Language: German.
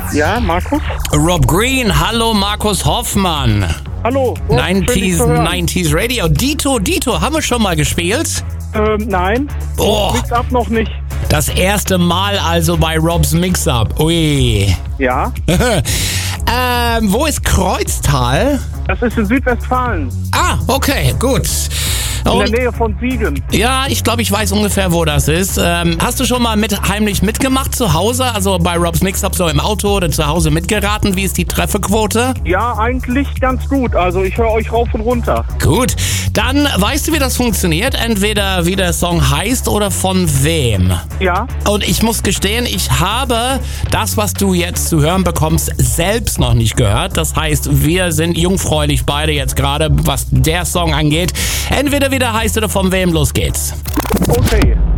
Ja, Markus? Rob Green, hallo Markus Hoffmann. Hallo. Rob, 90s Radio. Dito, haben wir schon mal gespielt? Nein. Oh. Mix-Up noch nicht. Das erste Mal also bei Robs Mix-Up. Ui. Ja. Wo ist Kreuztal? Das ist in Südwestfalen. Ah, okay, gut. In der Nähe von Siegen. Ja, ich glaube, ich weiß ungefähr, wo das ist. Hast du schon mal heimlich mitgemacht zu Hause? Also bei Robs Mix-Up so im Auto oder zu Hause mitgeraten? Wie ist die Trefferquote? Ja, eigentlich ganz gut. Also ich höre euch rauf und runter. Gut, dann weißt du, wie das funktioniert? Entweder wie der Song heißt oder von wem. Ja. Und ich muss gestehen, ich habe das, was du jetzt zu hören bekommst, selbst noch nicht gehört. Das heißt, wir sind jungfräulich beide jetzt gerade, was der Song angeht. Entweder wie der heißt oder von wem, los geht's. Okay.